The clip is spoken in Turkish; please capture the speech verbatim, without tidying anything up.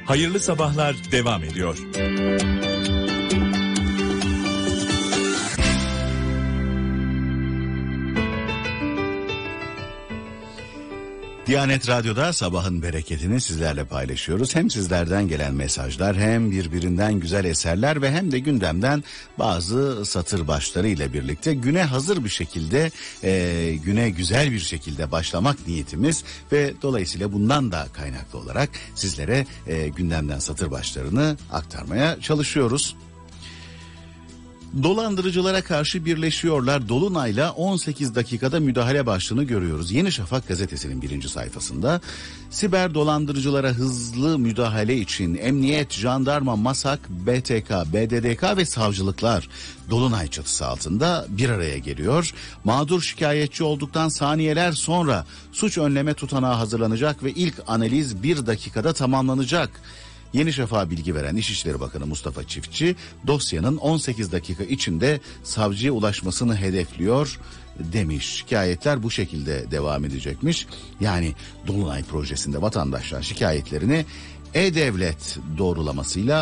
Hayırlı sabahlar devam ediyor. Diyanet Radyo'da sabahın bereketini sizlerle paylaşıyoruz. Hem sizlerden gelen mesajlar, hem birbirinden güzel eserler ve hem de gündemden bazı satır başları ile birlikte güne hazır bir şekilde, e, güne güzel bir şekilde başlamak niyetimiz ve dolayısıyla bundan da kaynaklı olarak sizlere e, gündemden satır başlarını aktarmaya çalışıyoruz. Dolandırıcılara karşı birleşiyorlar. Dolunay'la on sekiz dakikada müdahale başlığını görüyoruz. Yeni Şafak gazetesinin birinci sayfasında siber dolandırıcılara hızlı müdahale için emniyet, jandarma, MASAK, B T K, B D D K ve savcılıklar Dolunay çatısı altında bir araya geliyor. Mağdur şikayetçi olduktan saniyeler sonra suç önleme tutanağı hazırlanacak ve ilk analiz bir dakikada tamamlanacak. Yeni Şafak'a bilgi veren İçişleri Bakanı Mustafa Çiftçi, dosyanın on sekiz dakika içinde savcıya ulaşmasını hedefliyor demiş. Şikayetler bu şekilde devam edecekmiş. Yani Dolunay projesinde vatandaşlar şikayetlerini E-Devlet doğrulamasıyla